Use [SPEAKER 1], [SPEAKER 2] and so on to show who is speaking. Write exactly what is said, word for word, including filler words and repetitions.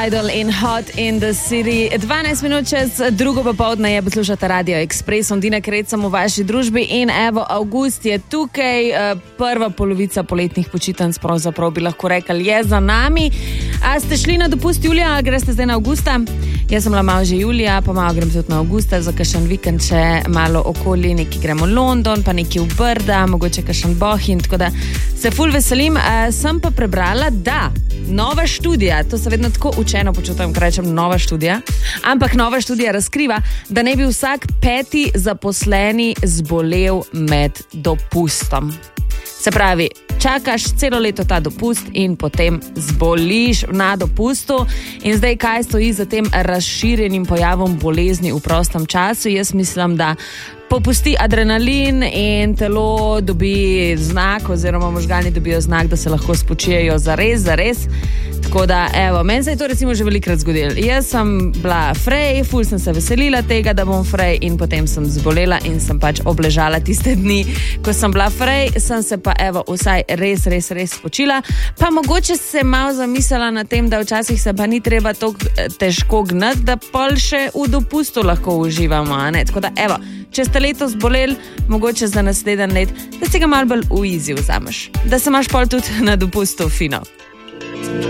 [SPEAKER 1] Idol in Hot in the City. dvanajst minut čez drugo popoldne je, poslušate Radio Express, Ondina Kret sem v vaši družbi in evo, avgust je tukaj, prva polovica poletnih počitnic pravzaprav bi lahko rekli je za nami. A ste šli na dopust julija ali greste zdaj na avgusta? Jaz sem bila malo že julija, pa malo grem tudi na avgusta, za kakšen vikend še malo okoli, neki gremo v London, pa neki v Brda, mogoče kakšen Bohin, tako da se ful veselim. A, sem pa prebrala, da nova študija, to se vedno tako učeno počutim, ko rečem nova študija, ampak nova študija razkriva, da ne bi vsak peti zaposleni zbolel med dopustom. Se pravi, čakaš celo leto ta dopust in potem zboliš na dopustu. In zdaj, kaj stoji za tem razširjenim pojavom bolezni v prostem času? Jaz mislim, da popusti adrenalin in telo dobi znak, oziroma možgani dobijo znak, da se lahko spočijejo zares, zares. Tako da, evo, meni se je to recimo že velikrat zgodilo. Jaz sem bila frej, ful sem se veselila tega, da bom frej, in potem sem zbolela in sem pač obležala tiste dni, ko sem bila frej, sem se pa evo vsaj res, res, res spočila. Pa mogoče se malo zamislila na tem, da včasih se pa ni treba toliko težko gnati, da pol še v dopustu lahko uživamo, a ne? Tako da, evo, če ste letos boleli, mogoče za naslednji let, da si ga malo bolj v easy vzameš, da se imaš pol tudi na dopustu fino.